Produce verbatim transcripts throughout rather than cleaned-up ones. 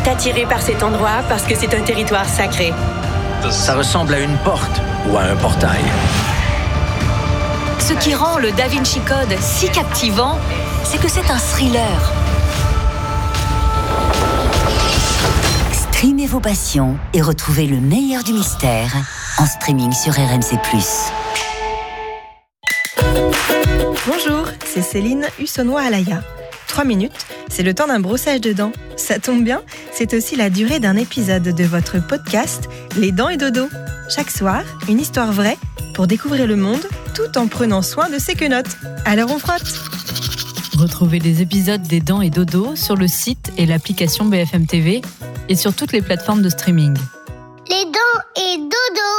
attiré par cet endroit parce que c'est un territoire sacré. Ça ressemble à une porte ou à un portail. Ce qui rend le Da Vinci Code si captivant, c'est que c'est un thriller. Streamez vos passions et retrouvez le meilleur du mystère en streaming sur R M C plus. Bonjour, c'est Céline Hussonnois-Alaya. Trois minutes, c'est le temps d'un brossage de dents. Ça tombe bien, c'est aussi la durée d'un épisode de votre podcast Les Dents et Dodo. Chaque soir, une histoire vraie pour découvrir le monde tout en prenant soin de ses quenottes. Alors on frotte. Retrouvez les épisodes des Dents et Dodo sur le site et l'application B F M T V et sur toutes les plateformes de streaming. Les Dents et Dodo.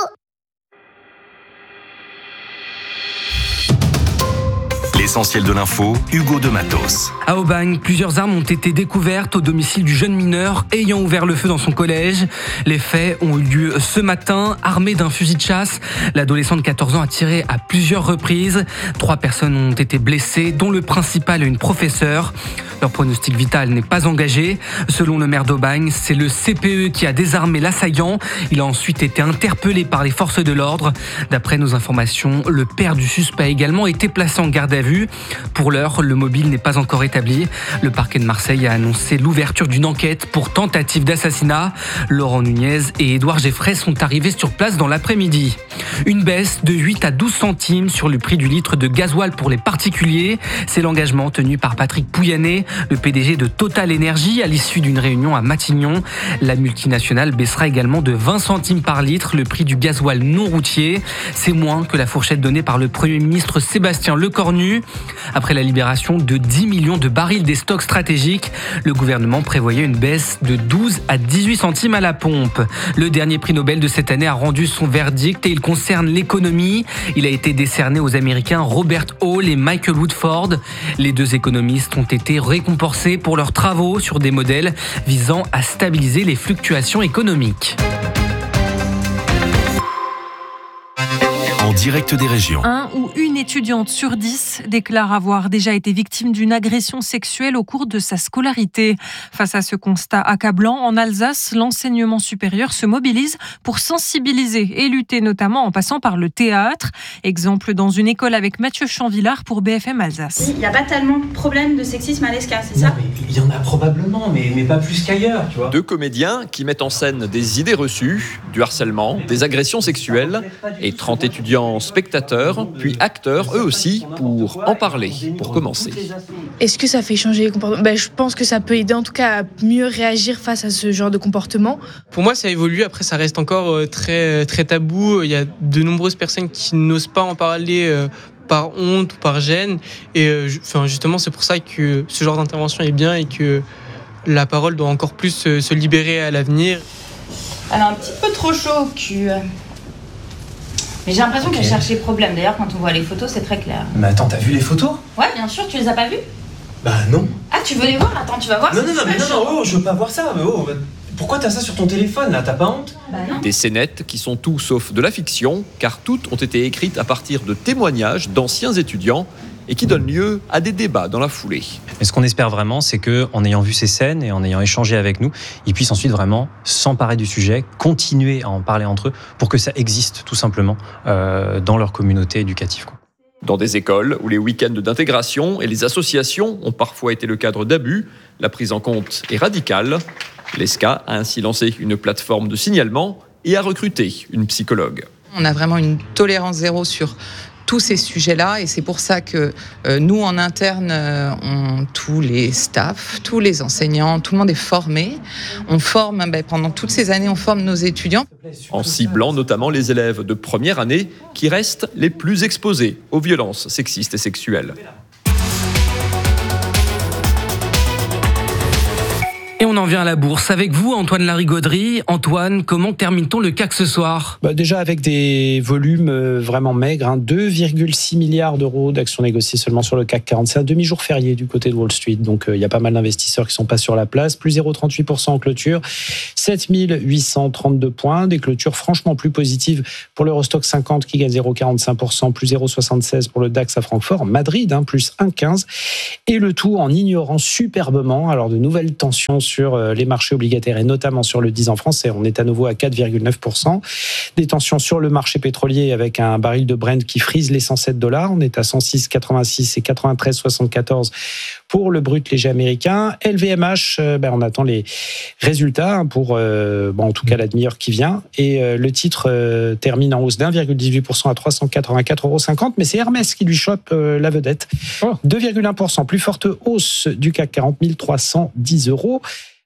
L'essentiel de l'info, Hugo de Matos. À Aubagne, plusieurs armes ont été découvertes au domicile du jeune mineur ayant ouvert le feu dans son collège. Les faits ont eu lieu ce matin. Armé d'un fusil de chasse, l'adolescent de quatorze ans a tiré à plusieurs reprises. Trois personnes ont été blessées, dont le principal et une professeure. Leur pronostic vital n'est pas engagé. Selon le maire d'Aubagne, c'est le C P E qui a désarmé l'assaillant. Il a ensuite été interpellé par les forces de l'ordre. D'après nos informations, le père du suspect a également été placé en garde à vue. Pour l'heure, le mobile n'est pas encore établi. Le parquet de Marseille a annoncé l'ouverture d'une enquête pour tentative d'assassinat. Laurent Nunez et Édouard Geffray sont arrivés sur place dans l'après-midi. Une baisse de huit à douze centimes sur le prix du litre de gasoil pour les particuliers. C'est l'engagement tenu par Patrick Pouyanné, le P D G de Total Énergie, à l'issue d'une réunion à Matignon. La multinationale baissera également de vingt centimes par litre le prix du gasoil non routier. C'est moins que la fourchette donnée par le Premier ministre Sébastien Lecornu. Après la libération de dix millions de barils des stocks stratégiques, le gouvernement prévoyait une baisse de douze à dix-huit centimes à la pompe. Le dernier prix Nobel de cette année a rendu son verdict et il concerne l'économie. Il a été décerné aux Américains Robert Hall et Michael Woodford. Les deux économistes ont été récompensés pour leurs travaux sur des modèles visant à stabiliser les fluctuations économiques. En direct des régions. Un ou une étudiante sur dix déclare avoir déjà été victime d'une agression sexuelle au cours de sa scolarité. Face à ce constat accablant, en Alsace, l'enseignement supérieur se mobilise pour sensibiliser et lutter notamment en passant par le théâtre. Exemple dans une école avec Mathieu Chanvillard pour B F M Alsace. Il n'y a pas tellement de problème de sexisme à l'E S C A, c'est ça ? Il y en a probablement, mais, mais pas plus qu'ailleurs, tu vois. Deux comédiens qui mettent en scène des idées reçues, du harcèlement, des agressions sexuelles et trente étudiants spectateurs, puis acteurs, eux aussi, pour en parler, pour commencer. Est-ce que ça fait changer les comportements ? ben, Je pense que ça peut aider en tout cas à mieux réagir face à ce genre de comportement. Pour moi, ça évolue. Après, ça reste encore très, très tabou. Il y a de nombreuses personnes qui n'osent pas en parler par honte ou par gêne. Et enfin, justement, c'est pour ça que ce genre d'intervention est bien et que la parole doit encore plus se, se libérer à l'avenir. Elle a un petit peu trop chaud au cul. Mais j'ai l'impression okay. qu'elle cherche les problèmes. D'ailleurs, quand on voit les photos, c'est très clair. Mais attends, t'as vu les photos ? Ouais, bien sûr, tu les as pas vues ? Bah non. Ah, tu veux les voir ? Attends, tu vas voir. Non, non, non, mais non, non, oh, je veux pas voir ça. Mais oh, pourquoi t'as ça sur ton téléphone, là ? T'as pas honte ? Bah non. Des scénettes qui sont tout sauf de la fiction, car toutes ont été écrites à partir de témoignages d'anciens étudiants et qui donnent lieu à des débats dans la foulée. Et ce qu'on espère vraiment, c'est qu'en ayant vu ces scènes et en ayant échangé avec nous, ils puissent ensuite vraiment s'emparer du sujet, continuer à en parler entre eux pour que ça existe tout simplement euh, dans leur communauté éducative, quoi. Dans des écoles où les week-ends d'intégration et les associations ont parfois été le cadre d'abus, la prise en compte est radicale. L'E S C A a ainsi lancé une plateforme de signalement et a recruté une psychologue. On a vraiment une tolérance zéro sur tous ces sujets-là, et c'est pour ça que euh, nous, en interne, euh, on, tous les staffs, tous les enseignants, tout le monde est formé. On forme, ben, pendant toutes ces années, on forme nos étudiants. En ciblant notamment les élèves de première année qui restent les plus exposés aux violences sexistes et sexuelles. Et on en vient à la bourse. Avec vous, Antoine Larigauderie. Antoine, comment termine-t-on le C A C ce soir ? bah Déjà avec des volumes vraiment maigres, hein, deux virgule six milliards d'euros d'actions négociées seulement sur le C A C quarante. C'est un demi-jour férié du côté de Wall Street, donc il euh, y a pas mal d'investisseurs qui sont pas sur la place. Plus zéro virgule trente-huit pour cent en clôture, sept mille huit cent trente-deux points. Des clôtures franchement plus positives pour l'Eurostock cinquante qui gagne zéro virgule quarante-cinq pour cent, plus zéro virgule soixante-seize pour le DAX à Francfort. Madrid, hein, plus un virgule quinze. Et le tout en ignorant superbement alors de nouvelles tensions sur les marchés obligataires et notamment sur le dix ans français. On est à nouveau à quatre virgule neuf pour cent. Des tensions sur le marché pétrolier avec un baril de Brent qui frise les cent sept dollars. On est à cent six virgule quatre-vingt-six et quatre-vingt-treize virgule soixante-quatorze pour le brut léger américain. L V M H, ben on attend les résultats pour, euh, bon, en tout cas, la demi-heure qui vient. Et euh, le titre euh, termine en hausse d'un virgule dix-huit pour cent à trois cent quatre-vingt-quatre euros cinquante. Mais c'est Hermès qui lui chope euh, la vedette. Oh. deux virgule un pour cent, plus forte hausse du C A C quarante, mille trois cent dix euros.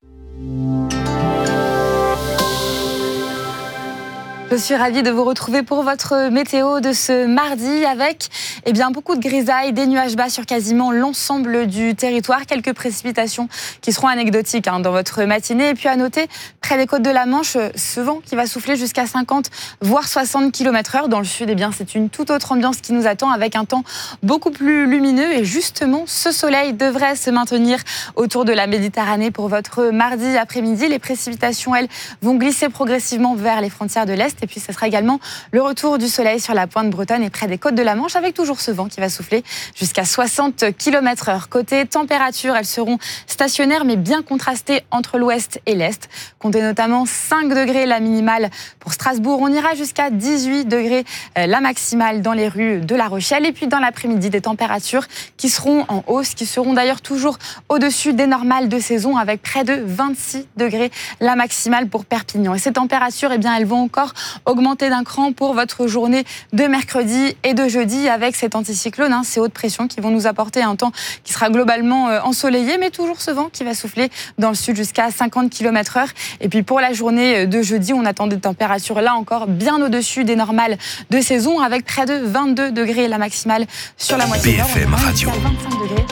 Je suis ravie de vous retrouver pour votre météo de ce mardi avec eh bien, beaucoup de grisailles, des nuages bas sur quasiment l'ensemble du territoire. Quelques précipitations qui seront anecdotiques hein, dans votre matinée. Et puis à noter, près des côtes de la Manche, ce vent qui va souffler jusqu'à cinquante voire soixante kilomètres heure. Dans le sud, eh bien, c'est une toute autre ambiance qui nous attend avec un temps beaucoup plus lumineux. Et justement, ce soleil devrait se maintenir autour de la Méditerranée pour votre mardi après-midi. Les précipitations, elles, vont glisser progressivement vers les frontières de l'Est. Et puis, ce sera également le retour du soleil sur la pointe bretonne et près des côtes de la Manche, avec toujours ce vent qui va souffler jusqu'à soixante kilomètres heure. Côté température, elles seront stationnaires, mais bien contrastées entre l'ouest et l'est. Comptez notamment cinq degrés la minimale pour Strasbourg. On ira jusqu'à dix-huit degrés la maximale dans les rues de La Rochelle. Et puis, dans l'après-midi, des températures qui seront en hausse, qui seront d'ailleurs toujours au-dessus des normales de saison, avec près de vingt-six degrés la maximale pour Perpignan. Et ces températures, eh bien, elles vont encore augmenter d'un cran pour votre journée de mercredi et de jeudi avec cet anticyclone, hein, ces hautes pressions qui vont nous apporter un temps qui sera globalement euh, ensoleillé, mais toujours ce vent qui va souffler dans le sud jusqu'à cinquante kilomètres heure. Et puis pour la journée de jeudi, on attend des températures là encore bien au-dessus des normales de saison, avec près de vingt-deux degrés la maximale sur la moitié nord. B F M Radio. vingt-cinq degrés